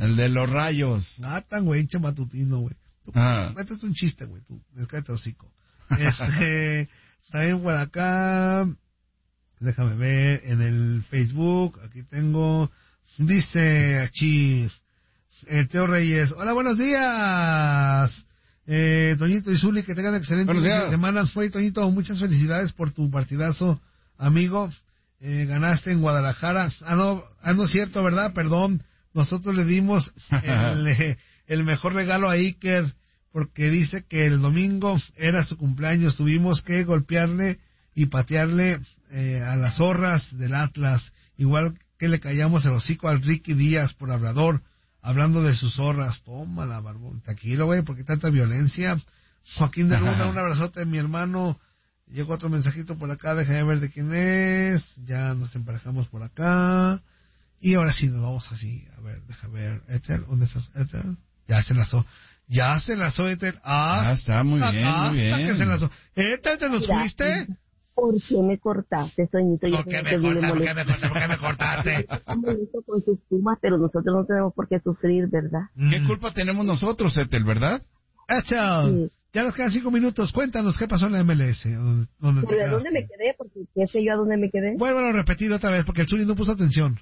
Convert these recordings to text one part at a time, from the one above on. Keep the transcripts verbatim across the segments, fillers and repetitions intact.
El de los rayos. Ah, tan güey, hinche matutino, güey. Ah. Este es un chiste, güey, tú, descárate hocico. Este, también por acá, déjame ver, en el Facebook, aquí tengo, dice aquí, eh, Teo Reyes, hola, buenos días, eh, Toñito y Zuli, que tengan excelente fin de semana. Oye, Toñito, muchas felicidades por tu partidazo, amigo, eh, ganaste en Guadalajara, ah, no, ah, no es cierto, ¿verdad? Perdón, nosotros le dimos el, eh, el mejor regalo a Iker, porque dice que el domingo era su cumpleaños, tuvimos que golpearle y patearle eh, a las zorras del Atlas, igual que le callamos el hocico al Ricky Díaz por hablador, hablando de sus zorras. Tómala, barbón, tranquilo, güey, porque tanta violencia. Joaquín de Luna, un abrazote de mi hermano. Llegó otro mensajito por acá, déjame ver de quién es, ya nos emparejamos por acá, y ahora sí nos vamos así, a ver, déjame ver, Ethel, ¿dónde estás, Ethel? Ya se enlazó. Ya se enlazó, Ethel. Ah, está muy bien, muy bien. Que se enlazó. Ethel, ¿te nos Mira, fuiste? ¿Por qué me cortaste, Soñito? ¿Por qué me cortaste? ¿Por qué me cortaste? ¿Por qué me cortaste? Está molesto con sus pumas, pero nosotros no tenemos por qué sufrir, ¿verdad? ¿Qué mm. culpa tenemos nosotros, Ethel, verdad? Ethel, sí. Ya nos quedan cinco minutos. Cuéntanos qué pasó en la M L S. ¿Dónde, dónde ¿Pero dónde me quedé? Porque qué sé yo a dónde me quedé. Vuelvo a repetir otra vez, porque el Zuli no puso atención.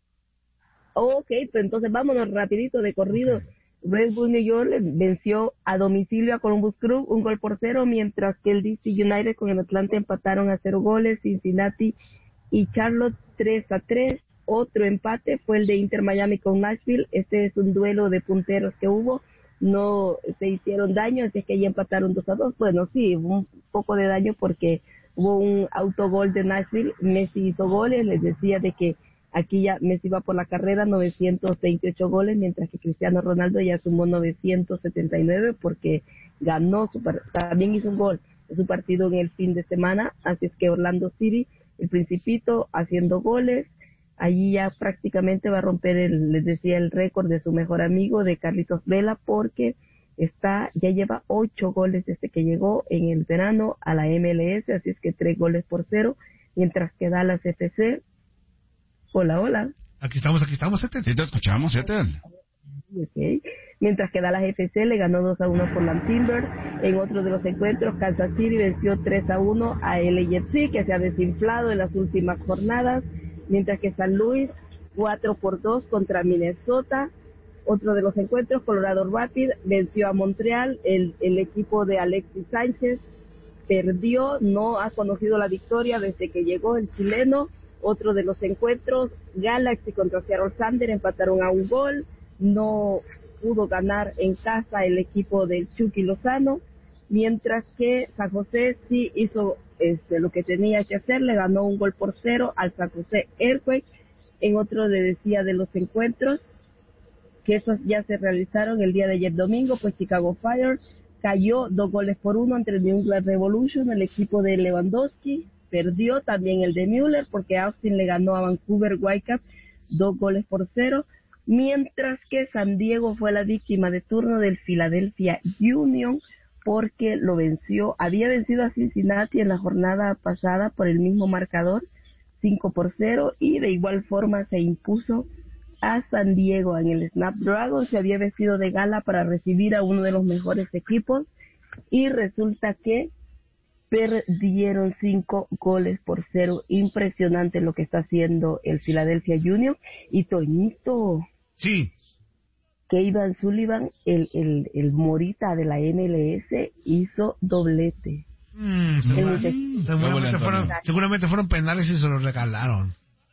Ok, pues entonces vámonos rapidito de corrido. Okay. Red Bull New York venció a domicilio a Columbus Crew un gol por cero, mientras que el D C United con el Atlanta empataron a cero goles, Cincinnati y Charlotte tres a tres. Otro empate fue el de Inter Miami con Nashville. Este es un duelo de punteros que hubo, no se hicieron daño, así que ya empataron dos a dos. Bueno, sí, hubo un poco de daño porque hubo un autogol de Nashville, Messi hizo goles, les decía de que aquí ya Messi va por la carrera, novecientos veintiocho goles, mientras que Cristiano Ronaldo ya sumó novecientos setenta y nueve porque ganó, su par- también hizo un gol en su partido en el fin de semana. Así es que Orlando City, el Principito, haciendo goles, allí ya prácticamente va a romper, el, les decía, el récord de su mejor amigo, de Carlitos Vela, porque está, ya lleva ocho goles desde que llegó en el verano a la M L S, así es que tres goles por cero, mientras que Dallas F C, hola, hola. Aquí estamos, aquí estamos, Ethel. Sí, te escuchamos, Ethel. Okay. Mientras que Dallas F C le ganó dos a uno por los Timbers. En otro de los encuentros, Kansas City venció tres a uno a L A F C, que se ha desinflado en las últimas jornadas, mientras que San Luis cuatro por dos contra Minnesota. Otro de los encuentros, Colorado Rapids venció a Montreal, el, el equipo de Alexis Sánchez perdió, no ha conocido la victoria desde que llegó el chileno. Otro de los encuentros, Galaxy contra Seattle Thunder empataron a un gol, no pudo ganar en casa el equipo de Chucky Lozano, mientras que San José sí hizo este, lo que tenía que hacer, le ganó un gol por cero al San José Earthquake. En otro le decía de los encuentros, que esos ya se realizaron el día de ayer domingo, pues Chicago Fire cayó dos goles por uno ante el New England Revolution, el equipo de Lewandowski. Perdió también el de Müller porque Austin le ganó a Vancouver Whitecaps dos goles por cero, mientras que San Diego fue la víctima de turno del Philadelphia Union porque lo venció, había vencido a Cincinnati en la jornada pasada por el mismo marcador, cinco por cero, y de igual forma se impuso a San Diego en el Snapdragon. Se había vestido de gala para recibir a uno de los mejores equipos y resulta que perdieron cinco goles por cero. Impresionante lo que está haciendo el Philadelphia Union. Y Toñito, sí, que Ivan Sullivan, el, el, el morita de la M L S, hizo doblete. Mm, segura, mm, seguramente, fueron, seguramente fueron penales y se los regalaron.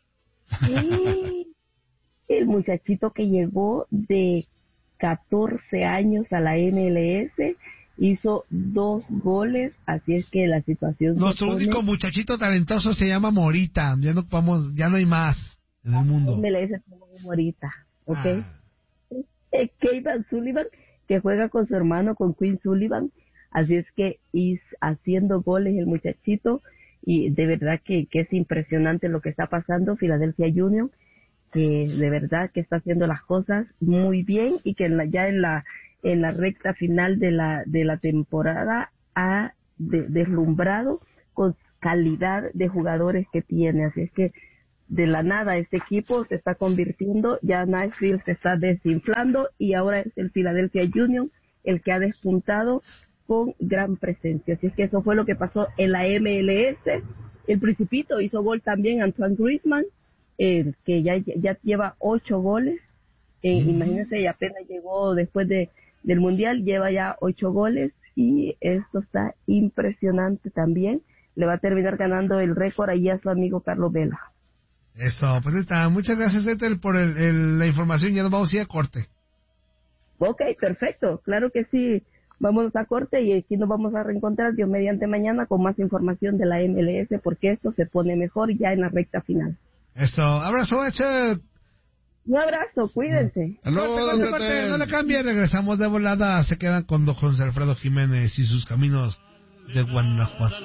Sí, el muchachito que llegó de catorce años a la M L S hizo dos goles, así es que la situación... Nuestro pone... único muchachito talentoso se llama Morita, ya no vamos, ya no hay más en el mundo. M L S Morita, ¿ok? Ah. Eh, Kevin Sullivan, que juega con su hermano, con Quinn Sullivan, así es que is haciendo goles el muchachito, y de verdad que, que es impresionante lo que está pasando. Philadelphia Union, que de verdad que está haciendo las cosas muy bien, y que en la, ya en la en la recta final de la de la temporada ha de, deslumbrado con calidad de jugadores que tiene, así es que de la nada este equipo se está convirtiendo, ya Nashville se está desinflando y ahora es el Philadelphia Union el que ha despuntado con gran presencia. Así es que eso fue lo que pasó en la M L S. El Principito hizo gol también, Antoine Griezmann, eh, que ya, ya lleva ocho goles. Eh, mm. Imagínense, y apenas llegó después de del Mundial, lleva ya ocho goles y esto está impresionante también. Le va a terminar ganando el récord ahí a su amigo Carlos Vela. Eso, pues está. Muchas gracias, Ethel, por el, el, la información. Ya nos vamos a ir a corte. Ok, perfecto. Claro que sí. Vamos a corte y aquí nos vamos a reencontrar Dios mediante mañana con más información de la M L S porque esto se pone mejor ya en la recta final. Eso. Abrazo, Ethel. Un abrazo, cuídense. Mm. Corte, corte, corte, no le cambien, regresamos de volada. Se quedan con don José Alfredo Jiménez y sus caminos de Guanajuato.